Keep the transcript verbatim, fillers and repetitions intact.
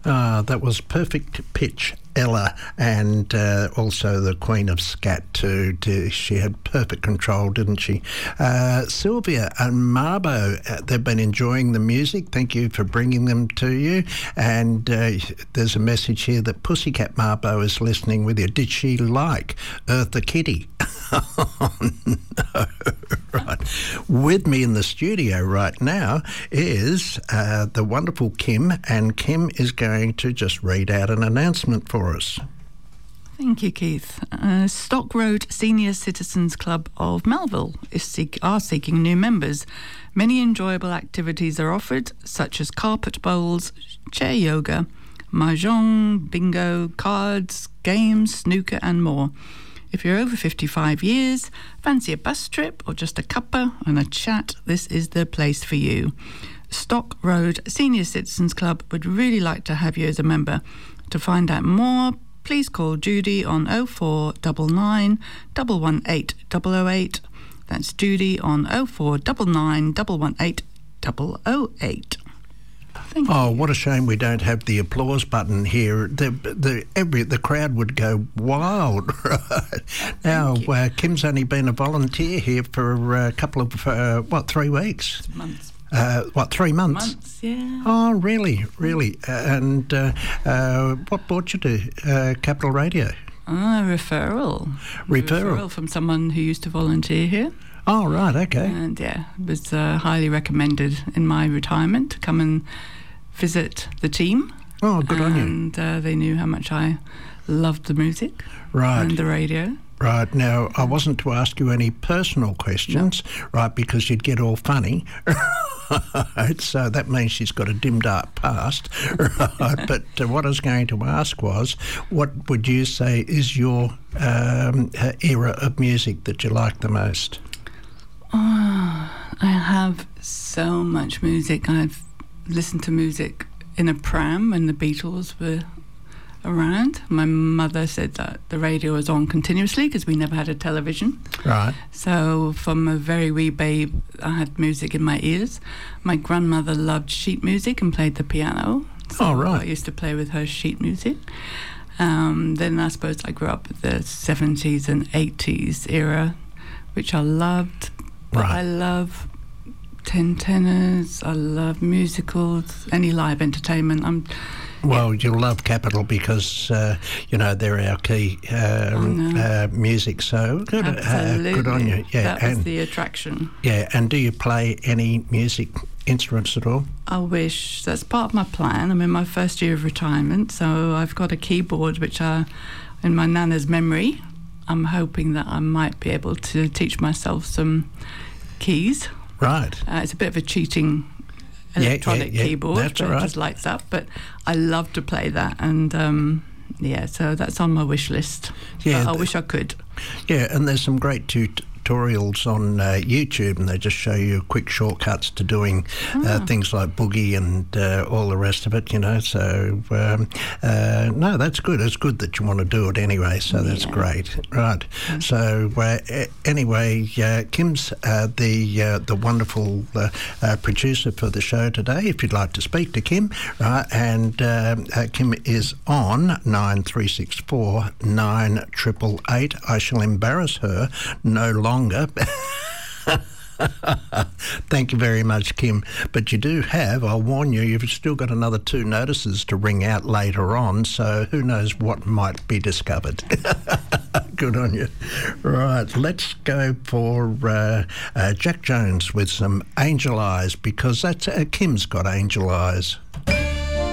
Uh, that was perfect pitch, Ella, and uh, also the Queen of Scat too. She had perfect control, didn't she? Uh, Sylvia and Marbo, uh, they've been enjoying the music. Thank you for bringing them to you. And uh, there's a message here that Pussycat Marbo is listening with you. Did she like Eartha Kitt? Oh, no. Right. With me in the studio right now is uh, the wonderful Kim, and Kim is going to just read out an announcement for us. Thank you, Keith. Uh, Stock Road Senior Citizens Club of Melville is seek- are seeking new members. Many enjoyable activities are offered, such as carpet bowls, chair yoga, mahjong, bingo, cards, games, snooker and more. If you're over fifty-five years, fancy a bus trip or just a cuppa and a chat, this is the place for you. Stock Road Senior Citizens Club would really like to have you as a member. To find out more, please call Judy on oh four nine nine, one one eight zero zero eight. That's Judy on oh four nine nine, one one eight zero zero eight. Thank oh, you. What a shame we don't have the applause button here. The the every the crowd would go wild. Right now, uh, Kim's only been a volunteer here for a couple of uh, what three weeks? Months. Uh, what three months? Months, yeah. Oh, really, really. Uh, and uh, uh, what brought you to uh, Capital Radio? Ah, referral. Referral. Referral from someone who used to volunteer here. Oh, right, okay. And yeah, it was uh, highly recommended in my retirement to come and visit the team. Oh, good on you. And uh, they knew how much I loved the music right. and the radio. Right. Now, I wasn't to ask you any personal questions, no. right, because you'd get all funny. Right, so that means she's got a dim, dark past. Right, but uh, what I was going to ask was, what would you say is your um, uh, era of music that you like the most? Oh, I have so much music. I've listened to music in a pram when the Beatles were around. My mother said that the radio was on continuously because we never had a television. Right. So from a very wee babe, I had music in my ears. My grandmother loved sheet music and played the piano. So oh, right. I used to play with her sheet music. Um, then I suppose I grew up with the seventies and eighties era, which I loved. But right. I love ten tenors, I love musicals, any live entertainment. I'm Well, you'll love Capital because, uh, you know, they're our key um, uh, music, so good, uh, good on you. Yeah, that was and, the attraction. Yeah, and do you play any music instruments at all? I wish. That's part of my plan. I'm in my first year of retirement, so I've got a keyboard which I, in my nana's memory, I'm hoping that I might be able to teach myself some keys. Right. Uh, it's a bit of a cheating electronic yeah, yeah, yeah. keyboard, That's but right. it just lights up. But I love to play that, and um, yeah, so that's on my wish list. Yeah, but I th- wish I could. Yeah, and there's some great tut- tutorials on uh, YouTube, and they just show you quick shortcuts to doing uh, Ah. things like boogie and uh, all the rest of it, you know. So, um, uh, no, that's good. It's good that you want to do it anyway, so that's Yeah. great. Right. So, uh, a- anyway, uh, Kim's uh, the uh, the wonderful uh, uh, producer for the show today. If you'd like to speak to Kim, right, and um, uh, Kim is on nine three six four nine triple eight. I shall embarrass her no longer. Thank you very much, Kim. But you do have, I'll warn you, you've still got another two notices to ring out later on, so who knows what might be discovered. Good on you. Right, let's go for uh, uh, Jack Jones with some Angel Eyes, because that's uh, Kim's got angel eyes.